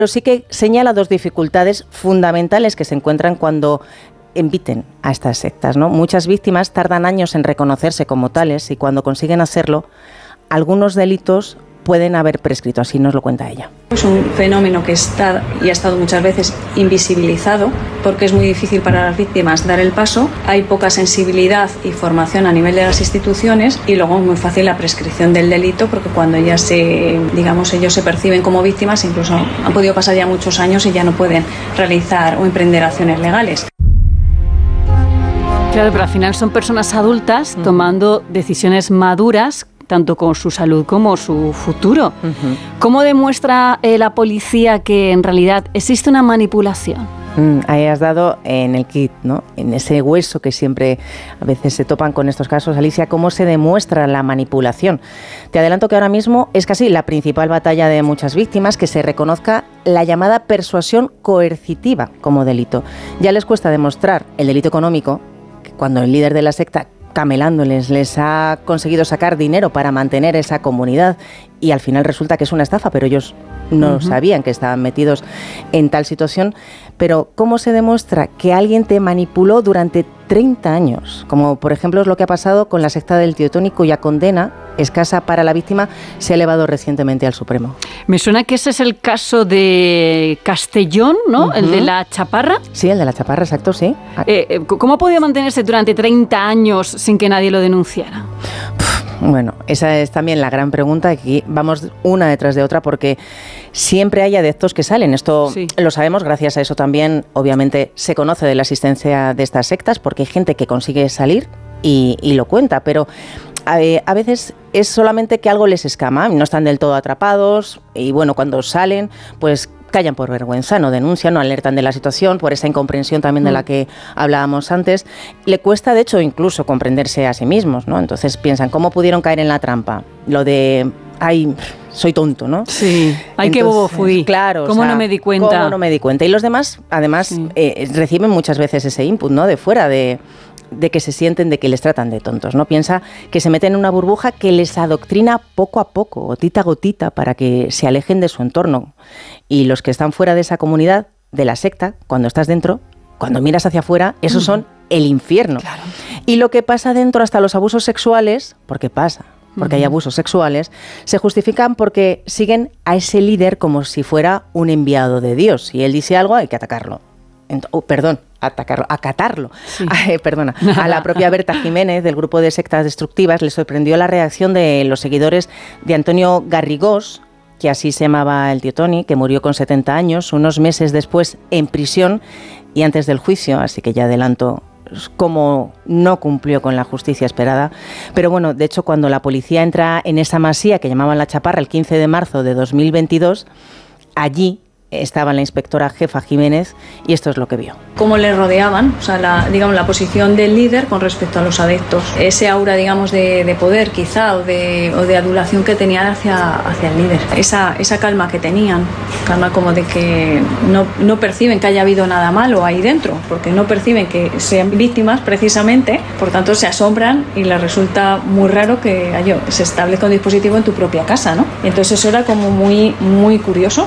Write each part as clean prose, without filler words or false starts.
Pero sí que señala dos dificultades fundamentales que se encuentran cuando inviten a estas sectas, ¿no? Muchas víctimas tardan años en reconocerse como tales y cuando consiguen hacerlo, algunos delitos pueden haber prescrito, así nos lo cuenta ella. Es un fenómeno que está y ha estado muchas veces invisibilizado porque es muy difícil para las víctimas dar el paso, hay poca sensibilidad y formación a nivel de las instituciones y luego es muy fácil la prescripción del delito porque cuando ellos se perciben como víctimas, incluso han podido pasar ya muchos años y ya no pueden realizar o emprender acciones legales. Claro, pero al final son personas adultas tomando decisiones maduras tanto con su salud como su futuro. ¿Cómo demuestra la policía que en realidad existe una manipulación? Ahí has dado en el kit, ¿no? En ese hueso que siempre a veces se topan con estos casos, Alicia, ¿cómo se demuestra la manipulación? Te adelanto que ahora mismo es casi la principal batalla de muchas víctimas que se reconozca la llamada persuasión coercitiva como delito. Ya les cuesta demostrar el delito económico, que cuando el líder de la secta camelándoles les ha conseguido sacar dinero para mantener esa comunidad y al final resulta que es una estafa, pero ellos no sabían que estaban metidos en tal situación. Pero ¿cómo se demuestra que alguien te manipuló durante 30 años? Como por ejemplo es lo que ha pasado con la secta del Tío Toni, cuya condena escasa para la víctima se ha elevado recientemente al Supremo. Me suena que ese es el caso de Castellón, ¿no? El de la Chaparra. Sí, el de la Chaparra, exacto, sí. ¿Cómo ha podido mantenerse durante 30 años sin que nadie lo denunciara? Bueno, esa es también la gran pregunta. Aquí vamos una detrás de otra porque siempre hay adeptos que salen. Esto lo sabemos, gracias a eso también, obviamente, se conoce de la existencia de estas sectas porque hay gente que consigue salir y lo cuenta, pero a veces es solamente que algo les escama, no están del todo atrapados y bueno, cuando salen, pues callan por vergüenza, no denuncian, no alertan de la situación, por esa incomprensión también de la que hablábamos antes. Le cuesta, de hecho, incluso comprenderse a sí mismos, ¿no? Entonces piensan, ¿cómo pudieron caer en la trampa? Lo de, ay, soy tonto, ¿no? Sí, ay, qué bobo fui. Claro. ¿Cómo no me di cuenta? ¿Cómo no me di cuenta? Y los demás, además, reciben muchas veces ese input, ¿no? De fuera, de que se sienten, de que les tratan de tontos, ¿no? Piensa que se meten en una burbuja que les adoctrina poco a poco, gotita a gotita, para que se alejen de su entorno. Y los que están fuera de esa comunidad, de la secta, cuando estás dentro, cuando miras hacia afuera, esos son el infierno. Claro. Y lo que pasa dentro, hasta los abusos sexuales, porque hay abusos sexuales, se justifican porque siguen a ese líder como si fuera un enviado de Dios. Si él dice algo, hay que atacarlo. Acatarlo. Sí. A la propia Berta Jiménez del grupo de sectas destructivas le sorprendió la reacción de los seguidores de Antonio Garrigós, que así se llamaba el Tío Toni, que murió con 70 años, unos meses después en prisión y antes del juicio, así que ya adelanto cómo no cumplió con la justicia esperada. Pero bueno, de hecho, cuando la policía entra en esa masía que llamaban La Chaparra el 15 de marzo de 2022, allí estaba la inspectora jefa Jiménez y esto es lo que vio. Cómo le rodeaban, o sea, la posición del líder con respecto a los adeptos. Ese aura, digamos, de poder quizá o de adulación que tenían hacia el líder. Esa calma que tenían, calma como de que no perciben que haya habido nada malo ahí dentro, porque no perciben que sean víctimas precisamente, por tanto se asombran y les resulta muy raro que se establezca un dispositivo en tu propia casa, ¿no? Y entonces eso era como muy, muy curioso.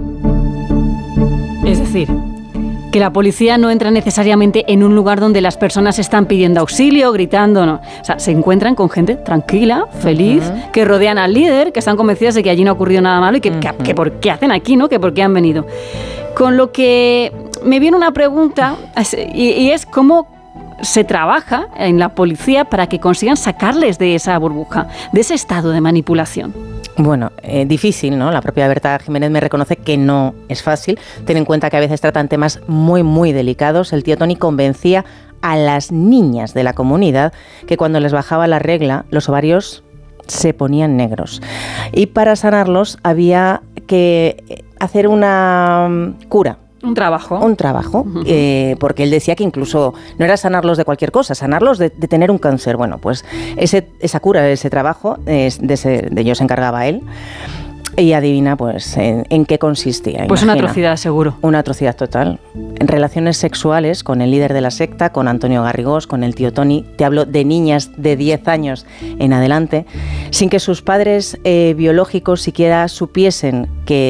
Es decir, que la policía no entra necesariamente en un lugar donde las personas están pidiendo auxilio, gritando, no. O sea, se encuentran con gente tranquila, feliz, que rodean al líder, que están convencidas de que allí no ha ocurrido nada malo y que por qué hacen aquí, ¿no? Que por qué han venido. Con lo que me viene una pregunta, y es cómo se trabaja en la policía para que consigan sacarles de esa burbuja, de ese estado de manipulación. Bueno, difícil, ¿no? La propia Berta Jiménez me reconoce que no es fácil. Ten en cuenta que a veces tratan temas muy, muy delicados. El Tío Toni convencía a las niñas de la comunidad que cuando les bajaba la regla, los ovarios se ponían negros. Y para sanarlos había que hacer una cura. Un trabajo, porque él decía que incluso no era sanarlos de cualquier cosa, sanarlos de tener un cáncer. Bueno, pues esa cura, ese trabajo, de ello se encargaba él. Y adivina, pues, en qué consistía. Pues imagina, una atrocidad, seguro. Una atrocidad total. En relaciones sexuales con el líder de la secta, con Antonio Garrigós, con el Tío Toni. Te hablo de niñas de 10 años en adelante, sin que sus padres biológicos siquiera supiesen que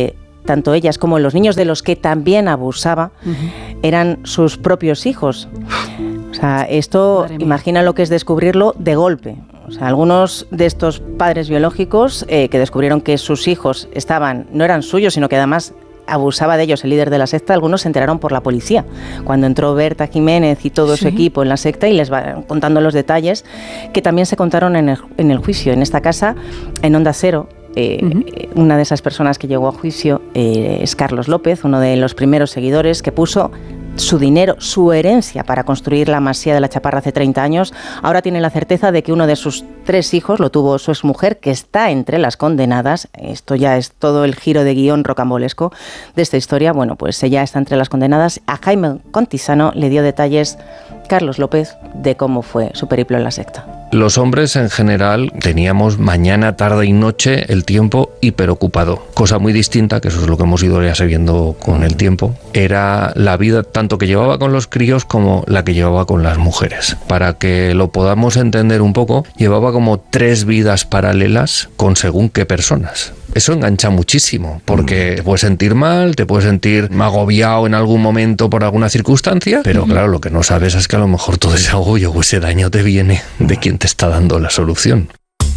tanto ellas como los niños de los que también abusaba eran sus propios hijos. O sea, esto, imagina lo que es descubrirlo de golpe. O sea, algunos de estos padres biológicos que descubrieron que sus hijos no eran suyos, sino que además abusaba de ellos el líder de la secta, algunos se enteraron por la policía, cuando entró Berta Jiménez y todo su equipo en la secta y les va contando los detalles que también se contaron en el juicio. En esta casa, en Onda Cero, una de esas personas que llegó a juicio es Carlos López, uno de los primeros seguidores que puso su dinero, su herencia para construir la masía de la Chaparra hace 30 años. Ahora tiene la certeza de que uno de sus 3 hijos lo tuvo su exmujer, que está entre las condenadas. Esto ya es todo el giro de guión rocambolesco de esta historia. Bueno, pues ella está entre las condenadas. A Jaime Contisano le dio detalles Carlos López de cómo fue su periplo en la secta. Los hombres en general teníamos mañana, tarde y noche el tiempo hiperocupado. Cosa muy distinta, que eso es lo que hemos ido ya sabiendo con el tiempo, era la vida tanto que llevaba con los críos como la que llevaba con las mujeres. Para que lo podamos entender un poco, llevaba como 3 vidas paralelas con según qué personas. Eso engancha muchísimo, porque te puedes sentir mal, te puedes sentir agobiado en algún momento por alguna circunstancia, pero claro, lo que no sabes es que a lo mejor todo ese agobio o ese daño te viene de quien te está dando la solución.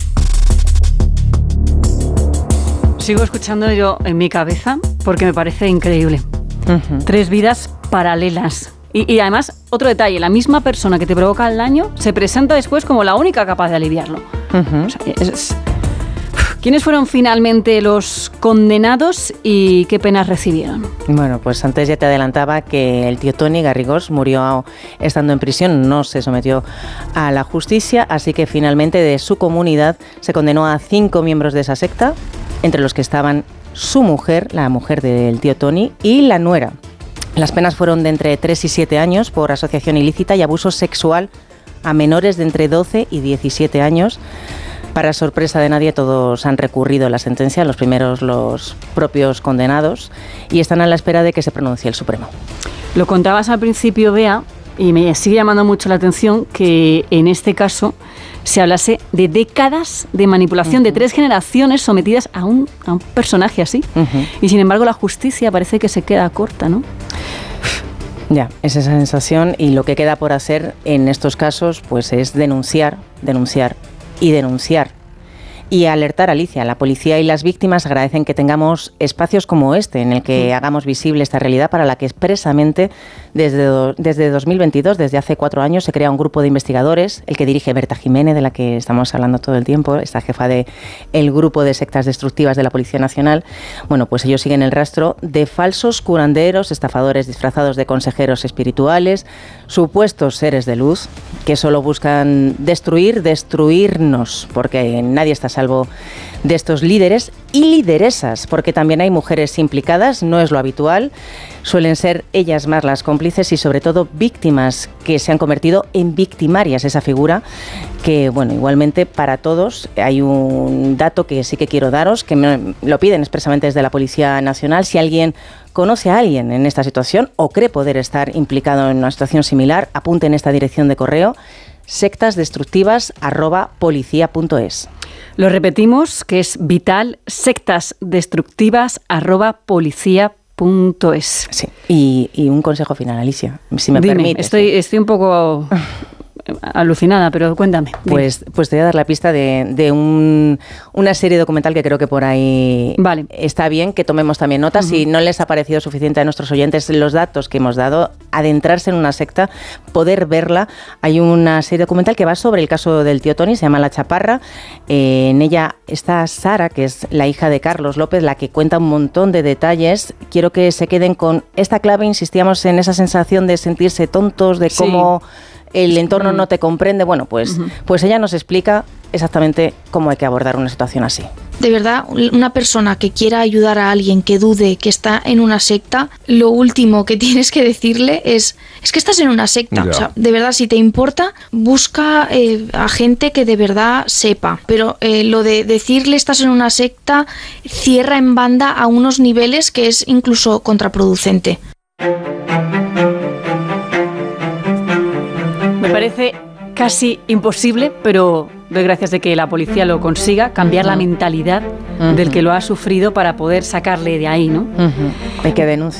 Sigo escuchando yo en mi cabeza porque me parece increíble. 3 vidas paralelas. Y además, otro detalle, la misma persona que te provoca el daño se presenta después como la única capaz de aliviarlo. O sea, ¿quiénes fueron finalmente los condenados y qué penas recibieron? Bueno, pues antes ya te adelantaba que el tío Toni Garrigós murió estando en prisión, no se sometió a la justicia, así que finalmente de su comunidad se condenó a 5 miembros de esa secta, entre los que estaban su mujer, la mujer del tío Toni, y la nuera. Las penas fueron de entre 3 y 7 años por asociación ilícita y abuso sexual a menores de entre 12 y 17 años. Para sorpresa de nadie, todos han recurrido la sentencia, los primeros los propios condenados, y están a la espera de que se pronuncie el Supremo. Lo contabas al principio, Bea, y me sigue llamando mucho la atención que en este caso se hablase de décadas de manipulación, de 3 generaciones sometidas a un personaje así. Y sin embargo la justicia parece que se queda corta, ¿no? Ya, es esa sensación, y lo que queda por hacer en estos casos pues es denunciar y denunciar. Y alertar a Alicia. La policía y las víctimas agradecen que tengamos espacios como este, en el que hagamos visible esta realidad para la que expresamente desde 2022, desde hace 4 años, se crea un grupo de investigadores, el que dirige Berta Jiménez, de la que estamos hablando todo el tiempo, esta jefa del grupo de sectas destructivas de la Policía Nacional. Bueno, pues ellos siguen el rastro de falsos curanderos, estafadores disfrazados de consejeros espirituales, supuestos seres de luz, que solo buscan destruirnos, porque nadie está salvo de estos líderes y lideresas, porque también hay mujeres implicadas, no es lo habitual, suelen ser ellas más las cómplices y sobre todo víctimas que se han convertido en victimarias, esa figura que, bueno, igualmente para todos hay un dato que sí que quiero daros, que me lo piden expresamente desde la Policía Nacional. Si alguien conoce a alguien en esta situación o cree poder estar implicado en una situación similar, apunte en esta dirección de correo: sectasdestructivas@policia.es. Lo repetimos, que es vital, sectasdestructivas@policia.es. Sí, y un consejo final, Alicia, si me permites. Estoy un poco alucinada, pero cuéntame. Pues te voy a dar la pista de una serie documental que creo que por ahí está bien que tomemos también notas. Si no les ha parecido suficiente a nuestros oyentes los datos que hemos dado, adentrarse en una secta, poder verla. Hay una serie documental que va sobre el caso del tío Toni, se llama La Chaparra. En ella está Sara, que es la hija de Carlos López, la que cuenta un montón de detalles. Quiero que se queden con esta clave. Insistíamos en esa sensación de sentirse tontos, de cómo el entorno no te comprende. Bueno, pues ella nos explica exactamente cómo hay que abordar una situación así. De verdad, una persona que quiera ayudar a alguien que dude que está en una secta, lo último que tienes que decirle es que estás en una secta. O sea, de verdad, si te importa, busca a gente que de verdad sepa. Pero lo de decirle estás en una secta cierra en banda a unos niveles que es incluso contraproducente. Me parece casi imposible, pero doy gracias de que la policía lo consiga, cambiar la mentalidad del que lo ha sufrido para poder sacarle de ahí, ¿no? Hay que denunciar.